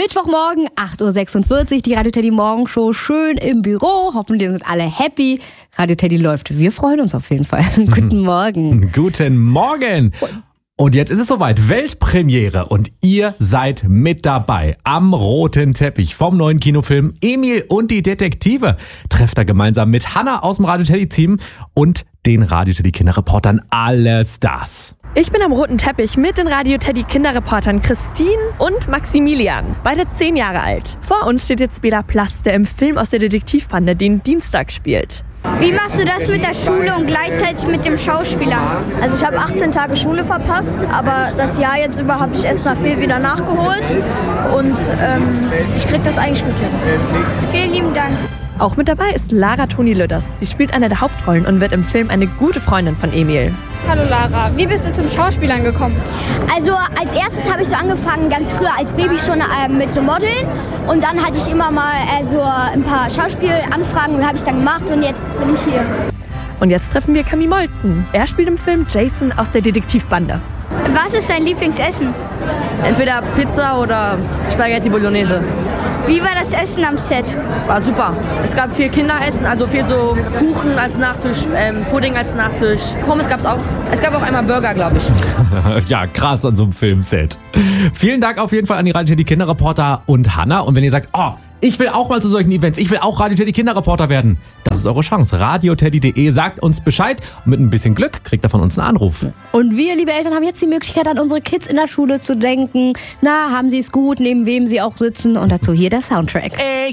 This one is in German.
Mittwochmorgen, 8.46 Uhr, die Radio Teddy Morgenshow, schön im Büro. Hoffentlich sind alle happy. Radio Teddy läuft. Wir freuen uns auf jeden Fall. Guten Morgen. Guten Morgen. Und jetzt ist es soweit, Weltpremiere und ihr seid mit dabei am roten Teppich vom neuen Kinofilm Emil und die Detektive. Trefft da gemeinsam mit Hannah aus dem Radio Teddy Team und den Radio Teddy Kinderreportern alle Stars. Ich bin am roten Teppich mit den Radio Teddy Kinderreportern Christine und Maximilian, beide 10 Jahre alt. Vor uns steht jetzt Bela Plass, der im Film aus der Detektivbande den Dienstag spielt. Wie machst du das mit der Schule und gleichzeitig mit dem Schauspieler? Also ich habe 18 Tage Schule verpasst, aber das Jahr jetzt über habe ich erstmal viel wieder nachgeholt und ich kriege das eigentlich gut hin. Vielen lieben Dank. Auch mit dabei ist Lara Toni Lüders. Sie spielt eine der Hauptrollen und wird im Film eine gute Freundin von Emil. Hallo Lara, wie bist du zum Schauspielern gekommen? Also als erstes habe ich so angefangen, ganz früher als Baby schon mit so Modeln. Und dann hatte ich immer mal so ein paar Schauspielanfragen und habe ich dann gemacht und jetzt bin ich hier. Und jetzt treffen wir Camille Molzen. Er spielt im Film Jason aus der Detektivbande. Was ist dein Lieblingsessen? Entweder Pizza oder Spaghetti Bolognese. Wie war das Essen am Set? War super. Es gab viel Kinderessen, also viel so Kuchen als Nachtisch, Pudding als Nachtisch. Pommes gab's auch. Es gab auch einmal Burger, glaube ich. Ja, krass an so einem Filmset. Vielen Dank auf jeden Fall an die Radio Teddy Kinderreporter und Hannah. Und wenn ihr sagt, ich will auch mal zu solchen Events, ich will auch Radio Teddy Kinderreporter werden, das ist eure Chance. radioteddy.de, sagt uns Bescheid und mit ein bisschen Glück kriegt ihr von uns einen Anruf. Und wir, liebe Eltern, haben jetzt die Möglichkeit, an unsere Kids in der Schule zu denken. Na, haben sie es gut, neben wem sie auch sitzen? Und dazu hier der Soundtrack.